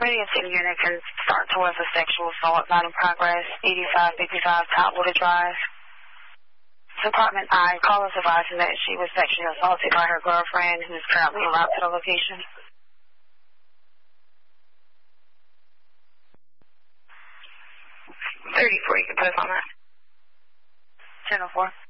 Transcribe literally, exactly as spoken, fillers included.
previous unit can start towards a sexual assault, not in progress, eighty-five fifty-five Topwater Drive. Department I, callers advising that she was sexually assaulted by her girlfriend, who is currently en route to the location. thirty-four, you can put us on that. ten oh four.